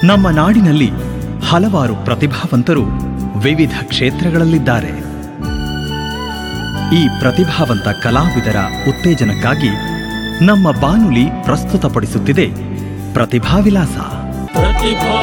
ನಮ್ಮ ನಾಡಿನಲ್ಲಿ ಹಲವಾರು ಪ್ರತಿಭಾವಂತರು ವಿವಿಧ ಕ್ಷೇತ್ರಗಳಲ್ಲಿದ್ದಾರೆ. ಈ ಪ್ರತಿಭಾವಂತ ಕಲಾವಿದರ ಉತ್ತೇಜನಕ್ಕಾಗಿ ನಮ್ಮ ಬಾನುಲಿ ಪ್ರಸ್ತುತಪಡಿಸುತ್ತಿದೆ ಪ್ರತಿಭಾ ವಿಲಾಸ.